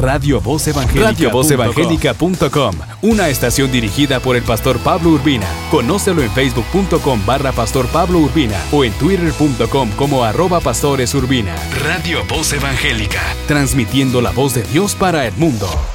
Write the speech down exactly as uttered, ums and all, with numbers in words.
Radio Voz Evangélica. Radio Voz Evangélica punto com, una estación dirigida por el pastor Pablo Urbina. Conócelo en facebook punto com barra pastor Pablo Urbina o en twitter punto com como arroba pastores Urbina. Radio Voz Evangélica, transmitiendo la voz de Dios para el mundo.